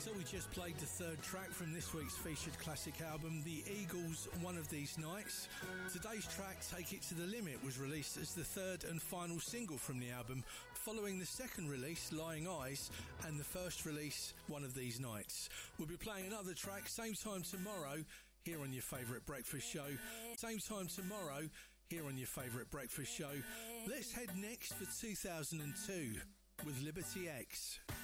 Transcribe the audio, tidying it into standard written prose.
So we just played the third track from this week's featured classic album, The Eagles' One of These Nights. Today's track, Take It to the Limit, was released as the third and final single from the album, following the second release, Lying Eyes, and the first release, One of These Nights. We'll be playing another track, same time tomorrow, here on your favourite breakfast show. Same time tomorrow, here on your favourite breakfast show. Let's head next for 2002 with Liberty X.